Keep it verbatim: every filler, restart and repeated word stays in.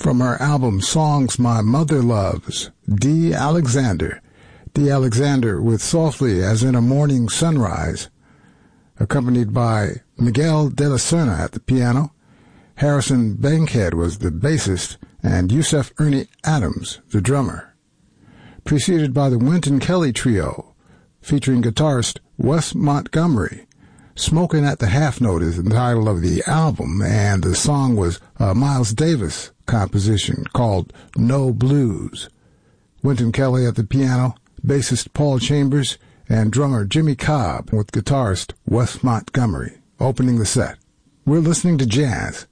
From her album Songs My Mother Loves, Dee Alexander. Dee Alexander with Softly as in a Morning Sunrise, accompanied by Miguel de la Serna at the piano. Harrison Bankhead was the bassist, and Yusef Ernie Adams, the drummer. Preceded by the Wynton Kelly Trio, featuring guitarist Wes Montgomery. Smoking at the Half Note is the title of the album, and the song was a Miles Davis composition called No Blues. Wynton Kelly at the piano, bassist Paul Chambers, and drummer Jimmy Cobb with guitarist Wes Montgomery opening the set. We're listening to jazz